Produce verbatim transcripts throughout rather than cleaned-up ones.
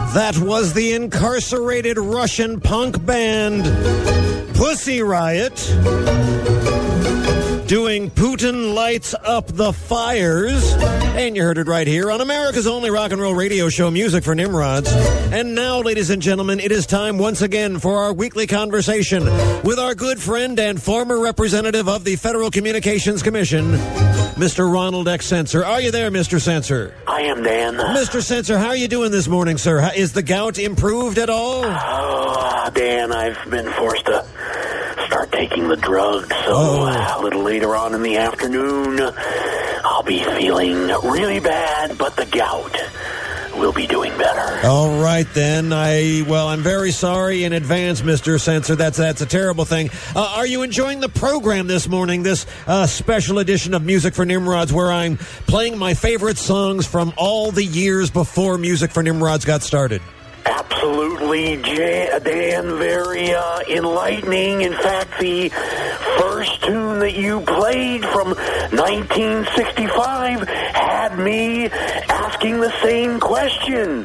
That was the incarcerated Russian punk band Pussy Riot doing Putin Lights Up the Fires. And you heard it right here on America's only rock and roll radio show, Music for Nimrods. And now, ladies and gentlemen, it is time once again for our weekly conversation with our good friend and former representative of the Federal Communications Commission, Mister Ronald X. Censor. Are you there, Mister Censor? I am, Dan. Mister Censor, how are you doing this morning, sir? How- Is the gout improved at all? Oh, Dan, I've been forced to start taking the drugs, so Oh. a little later on in the afternoon, I'll be feeling really bad, but the gout will be doing better. All right, then. I well, I'm very sorry in advance, Mister Censor. That's that's a terrible thing. Uh, are you enjoying the program this morning? This uh, special edition of Music for Nimrods, where I'm playing my favorite songs from all the years before Music for Nimrods got started. Absolutely, J- Dan, very uh, enlightening. In fact, the first tune that you played from nineteen sixty-five had me asking the same question.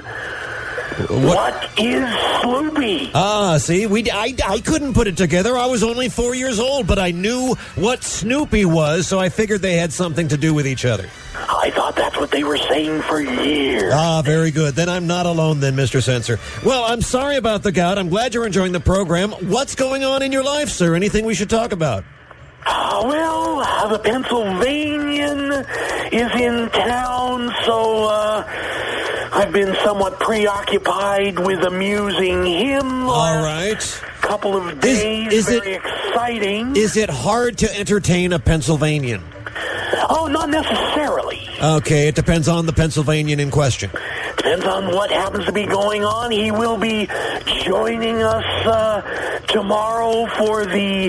What, what is Sloopy? Ah, see, we I, I couldn't put it together. I was only four years old, but I knew what Snoopy was, so I figured they had something to do with each other. I thought that's what they were saying for years. Ah, very good. Then I'm not alone then, Mister Censor. Well, I'm sorry about the gout. I'm glad you're enjoying the program. What's going on in your life, sir? Anything we should talk about? Uh, well, uh, the Pennsylvanian is in town, so uh, I've been somewhat preoccupied with amusing him. All right. Couple of days, is, is very it, exciting. Is it hard to entertain a Pennsylvanian? Oh, not necessarily. Okay, it depends on the Pennsylvanian in question. Depends on what happens to be going on. He will be joining us uh, tomorrow for the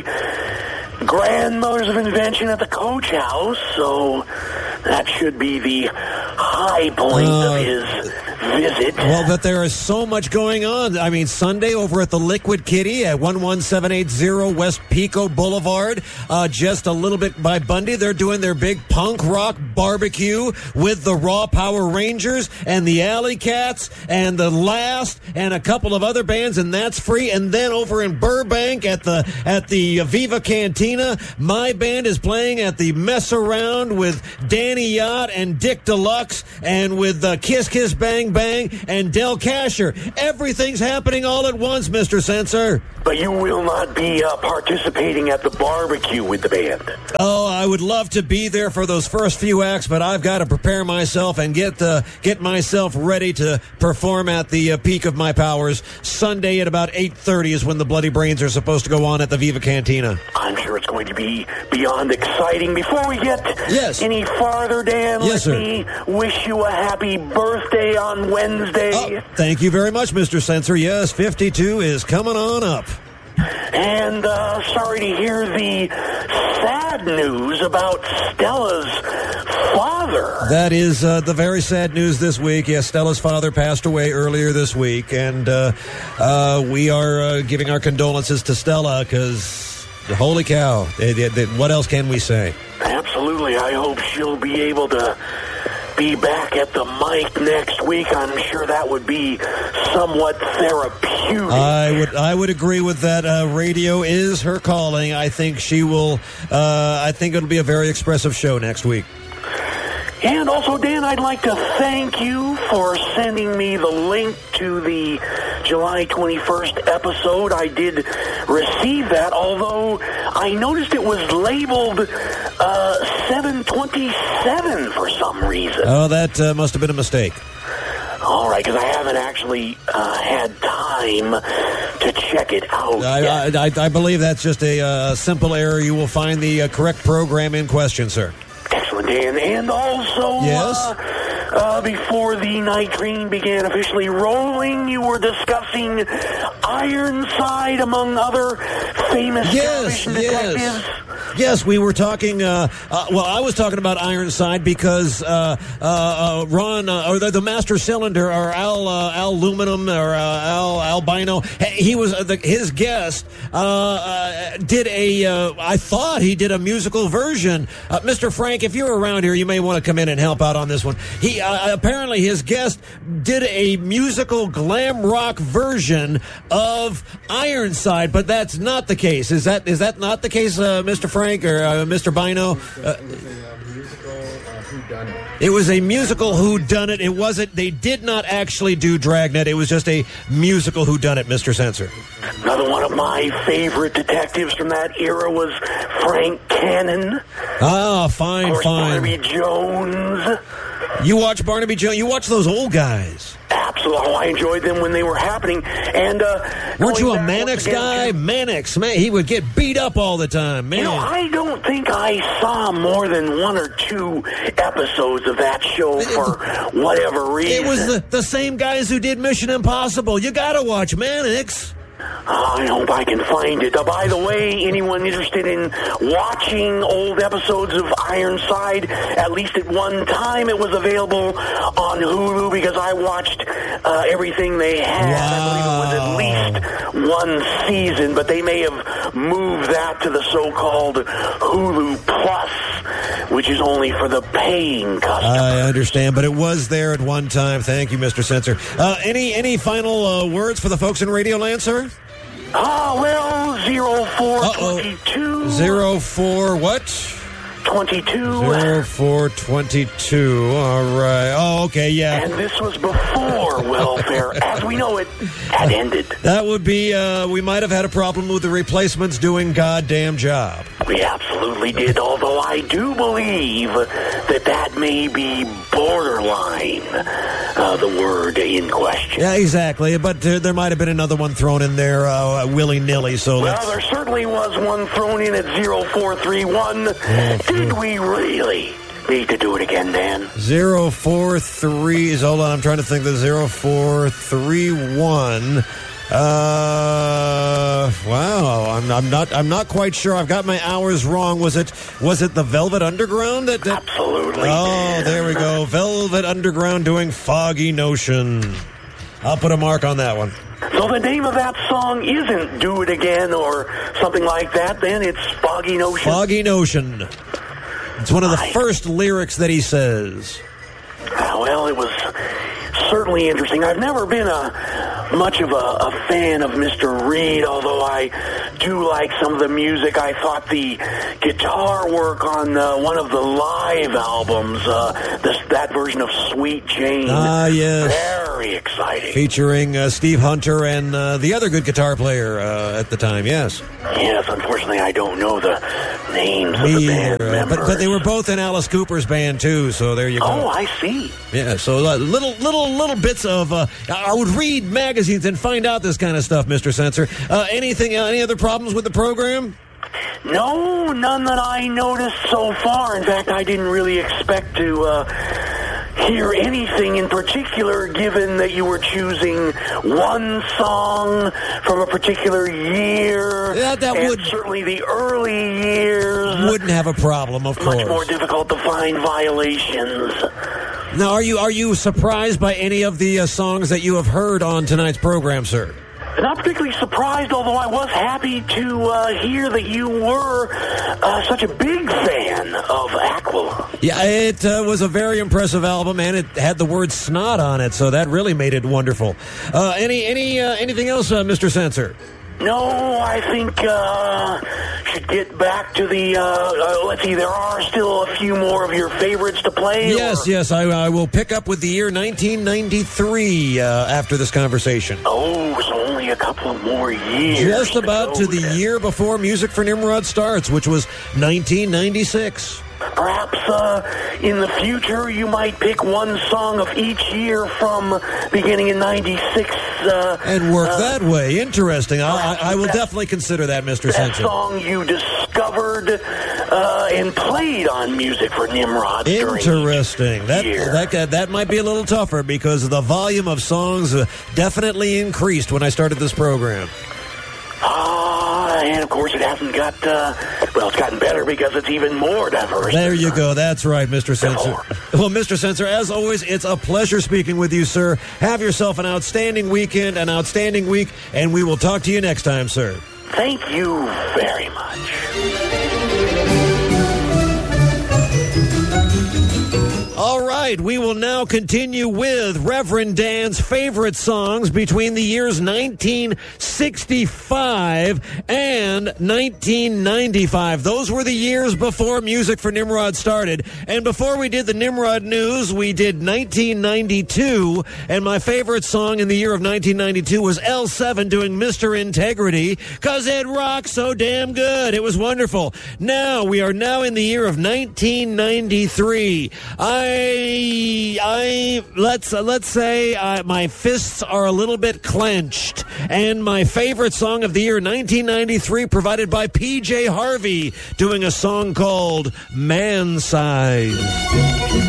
Grand Motors of Invention at the Coach House, so that should be the high point Uh, of his visit. Well, but there is so much going on. I mean, Sunday over at the Liquid Kitty at one one seven eight zero West Pico Boulevard, uh, just a little bit by Bundy. They're doing their big punk rock barbecue with the Raw Power Rangers and the Alley Cats and the Last and a couple of other bands, and that's free. And then over in Burbank at the at the Viva Cantina, my band is playing at the Mess Around with Danny Yacht and Dick Deluxe and with uh, Kiss Kiss Bang Bang and Del Casher. Everything's happening all at once, Mister Censor. But you will not be uh, participating at the barbecue with the band. Oh, I would love to be there for those first few acts, but I've got to prepare myself and get uh, get myself ready to perform at the uh, peak of my powers. Sunday at about eight thirty is when the Bloody Brains are supposed to go on at the Viva Cantina. I'm sure it's going to be beyond exciting. Before we get Yes. any farther, Dan, Yes, let sir. me wish you a happy birthday on Wednesday. Oh, thank you very much, Mister Censor. Yes, fifty-two is coming on up. And uh, sorry to hear the sad news about Stella's father. That is uh, the very sad news this week. Yes, Stella's father passed away earlier this week, and uh, uh, we are uh, giving our condolences to Stella because, holy cow, it, it, it, what else can we say? Absolutely. I hope she'll be able to be back at the mic next week. I'm sure that would be somewhat therapeutic. I would I would agree with that. Uh, radio is her calling. I think she will. Uh, I think it'll be a very expressive show next week. And also, Dan, I'd like to thank you for sending me the link to the July twenty-first episode. I did receive that, although I noticed it was labeled uh, seven twenty-seven for some reason. Oh, that uh, must have been a mistake. All right, because I haven't actually uh, had time to check it out I, yet. I, I, I believe that's just a uh, simple error. You will find the uh, correct program in question, sir. Excellent, Dan. And also, Yes? uh, uh, before the night train began officially rolling, you were discussing Ironside, among other famous Yes, television yes. detectives. Yes, we were talking, uh, uh, well, I was talking about Ironside because uh, uh, uh, Ron, uh, or the, the Master Cylinder, or Al uh, Al Aluminum, or uh, Al Albino, he was, uh, the, his guest uh, uh, did a, uh, I thought he did a musical version. Uh, Mister Frank, if you're around here, you may want to come in and help out on this one. He, uh, apparently his guest did a musical glam rock version of Ironside, but that's not the case. Is that is that not the case, uh, Mister Frank or uh, Mister Bino? Uh, it was a musical whodunit. It wasn't. They did not actually do Dragnet. It was just a musical whodunit, Mister Censor. Another one of my favorite detectives from that era was Frank Cannon. Ah, fine, of course, fine. Barnaby Jones. You watch Barnaby Jones. You watch those old guys. Absolutely. I enjoyed them when they were happening. And uh, weren't you a Mannix guy? Mannix, man, he would get beat up all the time, man. You know, I don't think I saw more than one or two episodes of that show for whatever reason. It was the, the same guys who did Mission Impossible. You gotta watch Mannix. Oh, I hope I can find it. Uh, by the way, anyone interested in watching old episodes of Ironside, at least at one time it was available on Hulu because I watched uh, everything they had. Wow. I believe it was at least one season, but they may have moved that to the so-called Hulu Plus, which is only for the paying customers. I understand, but it was there at one time. Thank you, Mister Censor. Uh, any any final uh, words for the folks in Radioland, sir? Ah, well, zero four twenty-two. Zero four what? twenty-two. Zero four twenty-two. All right. Oh, okay, yeah. And this was before welfare, as we know it, had ended. That would be, uh, we might have had a problem with the replacements doing goddamn job. We absolutely did, although I do believe that that may be borderline, uh, the word in question. Yeah, exactly. But uh, there might have been another one thrown in there uh, willy-nilly. So well, let's... there certainly was one thrown in at zero four three one. Oh, did we really need to do it again, Dan? zero four three is, hold on, I'm trying to think. The zero four three one. Uh, wow, I'm, I'm not. I'm not quite sure. I've got my hours wrong. Was it? Was it the Velvet Underground? That, that... Absolutely. Oh, there we go. Velvet Underground doing Foggy Notion. I'll put a mark on that one. So the name of that song isn't "Do It Again" or something like that. Then it's Foggy Notion. Foggy Notion. It's one of the I... first lyrics that he says. Uh, well, it was certainly interesting. I've never been a much of a, a fan of Mister Reed, although I do like some of the music. I thought the guitar work on uh, one of the live albums, uh, this, that version of Sweet Jane, ah, yes, very exciting. Featuring uh, Steve Hunter and uh, the other good guitar player uh, at the time, yes. Yes, unfortunately, I don't know the names Me of the band either, uh, members. But, but they were both in Alice Cooper's band, too, so there you go. Oh, I see. Yeah, so uh, little little little bits of... Uh, I would read magazines and find out this kind of stuff, Mister Censor. Uh, anything, uh, any other problems with the program? No, none that I noticed so far. In fact, I didn't really expect to uh, hear anything in particular, given that you were choosing one song from a particular year. Yeah, that and would... certainly the early years... Wouldn't have a problem, of course. Much more difficult to find violations. Now, are you are you surprised by any of the uh, songs that you have heard on tonight's program, sir? Not particularly surprised, although I was happy to uh, hear that you were uh, such a big fan of Aquila. Yeah, it uh, was a very impressive album, and it had the word snot on it, so that really made it wonderful. Uh, any any uh, anything else, uh, Mister Censor? No, I think uh should get back to the, uh, uh, let's see, there are still a few more of your favorites to play? Yes, or? yes, I, I will pick up with the year nineteen ninety-three uh, after this conversation. Oh, so only a couple of more years. Just about to, to the then. year before Music for Nimrod starts, which was nineteen ninety-six. Perhaps uh, in the future you might pick one song of each year from beginning in ninety-six. Uh, and work uh, that way. Interesting. I, I, I will that, definitely consider that, Mister That Censor. song you discovered uh, and played on Music for Nimrod. Interesting. That, year. that that that might be a little tougher because the volume of songs uh, definitely increased when I started this program. Ah, and of course, it hasn't got, uh, well, it's gotten better because it's even more diverse. There you go. That's right, Mister Censor. Before. Well, Mister Censor, as always, it's a pleasure speaking with you, sir. Have yourself an outstanding weekend, an outstanding week, and we will talk to you next time, sir. Thank you very much. All right, we will now continue with Reverend Dan's favorite songs between the years nineteen sixty-five and nineteen ninety-five. Those were the years before Music for Nimrod started. And before we did the Nimrod News, we did nineteen ninety-two. And my favorite song in the year of nineteen ninety-two was L seven doing Mister Integrity, because it rocked so damn good. It was wonderful. Now, we are now in the year of nineteen ninety-three. I I, I let's uh, let's say uh, my fists are a little bit clenched, and my favorite song of the year, nineteen ninety-three, provided by P J Harvey, doing a song called Man Size.